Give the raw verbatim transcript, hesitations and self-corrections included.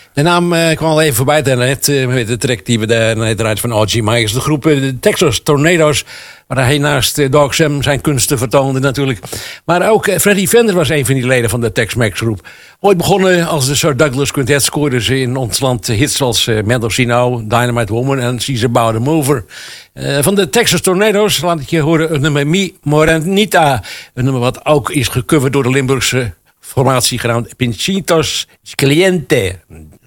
De naam uh, kwam al even voorbij daarnet uh, met de track die we daarnet draaiden van O G Myers. De groep uh, de Texas Tornadoes, waar hij naast uh, Dog Sam zijn kunsten vertoonde natuurlijk. Maar ook uh, Freddie Fender was een van die leden van de Tex-Mex groep. Ooit begonnen als de Sir Douglas Quintet, scoorden ze in ons land hits als uh, Mendocino, Dynamite Woman en She's About a Mover. Uh, van de Texas Tornadoes laat ik je horen het nummer Mi Morenita. Een nummer wat ook is gecoverd door de Limburgse formatie genaamd Pinchitos Cliente.